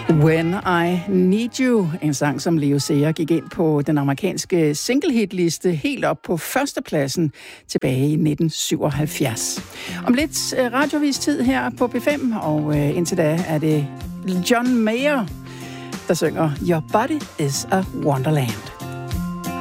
When I Need You, en sang, som Leo Sayer gik ind på den amerikanske single-hit-liste helt op på førstepladsen tilbage i 1977. Om lidt radiovis tid her på P5, og indtil da er det John Mayer, der synger Your Body is a Wonderland.